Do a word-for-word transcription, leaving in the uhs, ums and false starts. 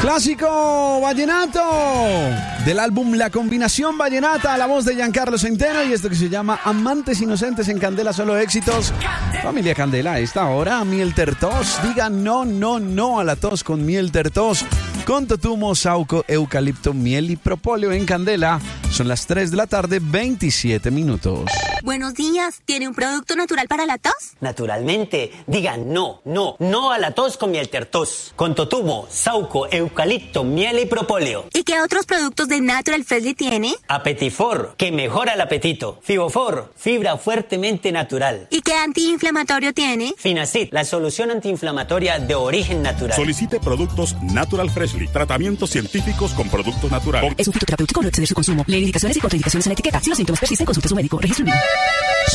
Clásico vallenato del álbum La Combinación Vallenata, a la voz de Giancarlo Centeno, y esto que se llama Amantes Inocentes en Candela Solo Éxitos. Familia Candela, a esta hora, miel tertos. Diga no, no, no a la tos con miel tertos. Con totumo, sauco, eucalipto, miel y propóleo en Candela. Son las tres de la tarde, veintisiete minutos. Buenos días. ¿Tiene un producto natural para la tos? Naturalmente. Diga no, no, no a la tos con miel tertos. Con totumo, sauco, eucalipto, miel y propóleo. ¿Y qué otros productos de Natural Freshly tiene? Apetifor, que mejora el apetito. Fibofor, fibra fuertemente natural. ¿Y qué antiinflamatorio tiene? Finacid, la solución antiinflamatoria de origen natural. Solicite productos Natural Freshly. Tratamientos científicos con productos naturales. Es un fitoterapéutico, no exceder su consumo. Lee indicaciones y contraindicaciones en la etiqueta. Si los síntomas persisten, consulte a su médico. Registro